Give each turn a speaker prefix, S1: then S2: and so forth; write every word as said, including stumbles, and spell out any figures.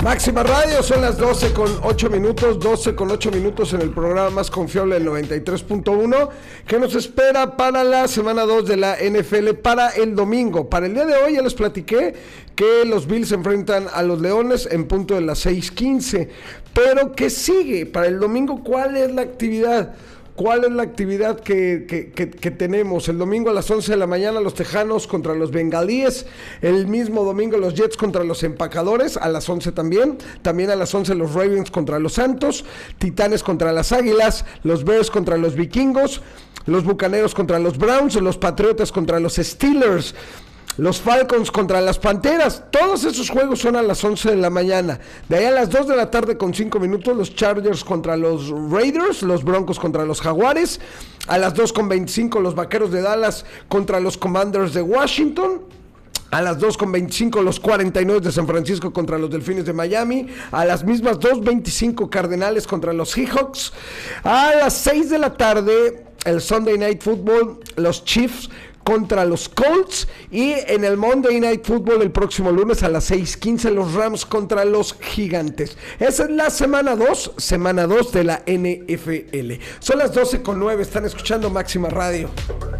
S1: Máxima Radio, son las doce con ocho minutos, doce con ocho minutos en el programa más confiable del noventa y tres punto uno, que nos espera para la semana dos de la N F L para el domingo. Para el día de hoy ya les platiqué que los Bills se enfrentan a los Leones en punto de las seis quince. Pero ¿qué sigue? Para el domingo, ¿cuál es la actividad? ¿Cuál es la actividad que, que, que, que tenemos? El domingo a las once de la mañana los Tejanos contra los Bengalíes. El mismo domingo los Jets contra los Empacadores, a las once también. También a las once los Ravens contra los Santos. Titanes contra las Águilas. Los Bears contra los Vikingos. Los Bucaneros contra los Browns. Los Patriotas contra los Steelers. Los Falcons contra las Panteras. Todos esos juegos son a las once de la mañana. De ahí a las dos de la tarde con cinco minutos los Chargers contra los Raiders. Los Broncos contra los Jaguares. A las dos con veinticinco los Vaqueros de Dallas contra los Commanders de Washington. A las dos con veinticinco los cuarenta y nueve de San Francisco contra los Delfines de Miami. A las mismas dos veinticinco Cardenales contra los Seahawks. A las seis de la tarde el Sunday Night Football, los Chiefs contra los Colts, y en el Monday Night Football el próximo lunes a las seis quince los Rams contra los Gigantes. Esa es la semana dos, semana dos de la N F L. Son las doce con nueve, están escuchando Máxima Radio.